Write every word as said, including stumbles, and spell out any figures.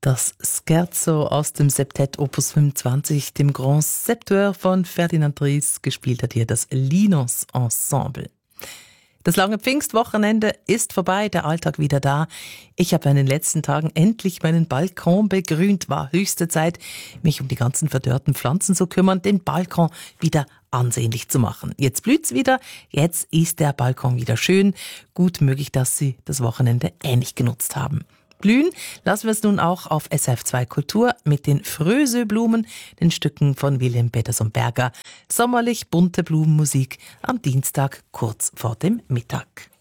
Das Scherzo aus dem Septett Opus fünfundzwanzig, dem Grand Septueur von Ferdinand Ries, gespielt hat hier das Linos Ensemble. Das lange Pfingstwochenende ist vorbei, der Alltag wieder da. Ich habe in den letzten Tagen endlich meinen Balkon begrünt. War höchste Zeit, mich um die ganzen verdörrten Pflanzen zu kümmern, den Balkon wieder ansehnlich zu machen. Jetzt blüht's wieder, jetzt ist der Balkon wieder schön. Gut möglich, dass Sie das Wochenende ähnlich genutzt haben. Blühen lassen wir es nun auch auf S R F zwei Kultur mit den Frösö-Blumen, den Stücken von Wilhelm Peterson-Berger. Sommerlich bunte Blumenmusik am Dienstag kurz vor dem Mittag.